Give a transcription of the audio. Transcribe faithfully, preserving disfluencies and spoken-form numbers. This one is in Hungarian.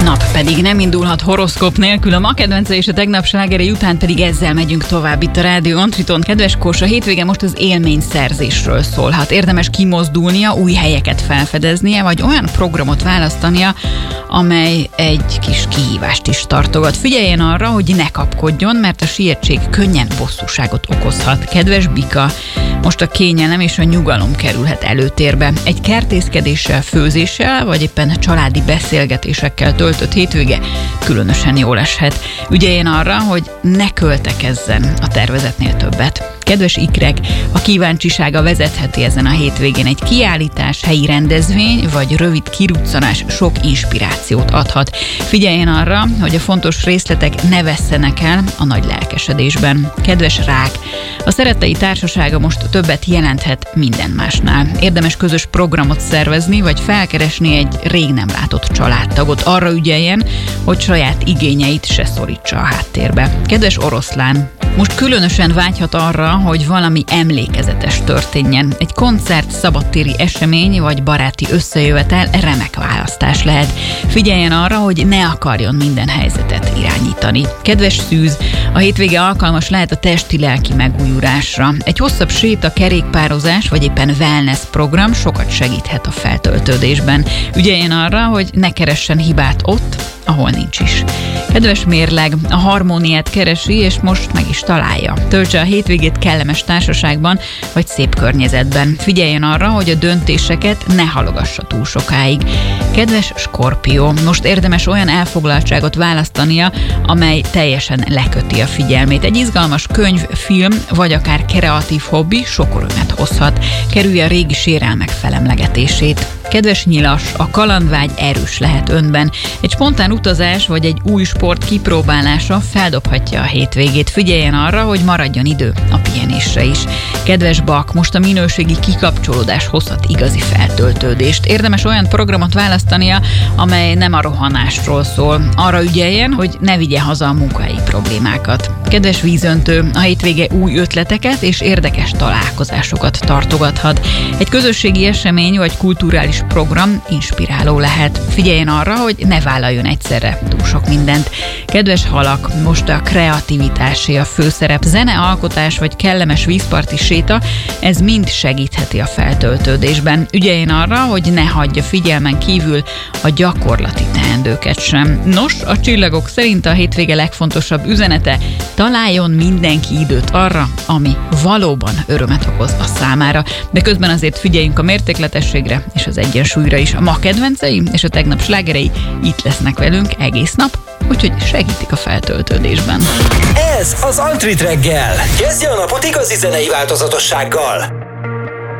nap pedig nem indulhat horoszkóp nélkül, a ma kedvence és a tegnap slágerei után pedig ezzel megyünk tovább itt a Rádió Antriton. Kedves Kós, a hétvége most az élményszerzésről szólhat. Érdemes kimozdulnia, új helyeket felfedeznie, vagy olyan programot választania, amely egy kis kihívást is tartogat. Figyeljen arra, hogy ne kapkodjon, mert a sietség könnyen bosszúságot okozhat. Kedves Bika, most a kényelem és a nyugalom kerülhet előtérbe. Egy kertészkedéssel, főzéssel, vagy éppen családi beszélgetésekkel töltött hétvége különösen jól eshet. Ügyeljen arra, hogy ne költekezzen a tervezetnél többet. Kedves ikrek, a kíváncsisága vezetheti ezen a hétvégén. Egy kiállítás, helyi rendezvény vagy rövid kiruccanás sok inspirációt adhat. Figyeljen arra, hogy a fontos részletek ne vesszenek el a nagy lelkesedésben. Kedves rák, a szerettei társasága most többet jelenthet minden másnál. Érdemes közös programot szervezni, vagy felkeresni egy rég nem látott családtagot. Arra ügyeljen, hogy saját igényeit se szorítsa a háttérbe. Kedves oroszlán, most különösen vágyhat arra, hogy valami emlékezetes történjen. Egy koncert, szabadtéri esemény vagy baráti összejövetel remek választás lehet. Figyeljen arra, hogy ne akarjon minden helyzetet irányítani. Kedves szűz, a hétvége alkalmas lehet a testi-lelki megújulásra. Egy hosszabb séta, kerékpározás vagy éppen wellness program sokat segíthet a feltöltődésben. Ügyeljen arra, hogy ne keressen hibát ott, ahol nincs is. Kedves mérleg, a harmóniát keresi, és most meg is találja. Töltse a hétvégét kellemes társaságban, vagy szép környezetben. Figyeljen arra, hogy a döntéseket ne halogassa túl sokáig. Kedves Skorpió, most érdemes olyan elfoglaltságot választania, amely teljesen leköti a figyelmét. Egy izgalmas könyv, film, vagy akár kreatív hobbi sok örömet hozhat. Kerülje a régi sérelmek felemlegetését. Kedves Nyilas, a kalandvágy erős lehet önben. Egy spontán utazás vagy egy új sport kipróbálása feldobhatja a hétvégét. Figyeljen arra, hogy maradjon idő a pihenésre is. Kedves Bak, most a minőségi kikapcsolódás hozhat igazi feltöltődést. Érdemes olyan programot választania, amely nem a rohanásról szól. Arra ügyeljen, hogy ne vigye haza a munkahelyi problémákat. Kedves vízöntő, a hétvége új ötleteket és érdekes találkozásokat tartogathat. Egy közösségi esemény vagy kulturális program inspiráló lehet. Figyeljen arra, hogy ne vállaljon egyszerre túl sok mindent. Kedves halak, most a kreativitásé a főszerep. Zene, alkotás vagy kellemes vízparti séta, ez mind segítheti a feltöltődésben. Ügyeljen arra, hogy ne hagyja figyelmen kívül a gyakorlati teendőket sem. Nos, a csillagok szerint a hétvége legfontosabb üzenete: találjon mindenki időt arra, ami valóban örömet okoz a számára. De közben azért figyeljünk a mértékletességre és az egyensúlyra is. A ma kedvencei és a tegnap slágerei itt lesznek velünk egész nap, úgyhogy segítik a feltöltődésben. Ez az Antrit reggel. Kezdje a napot igazi zenei változatossággal.